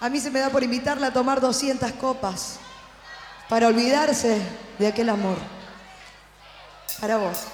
A mí se me da por invitarla a tomar 200 copas para olvidarse de aquel amor. Para vos.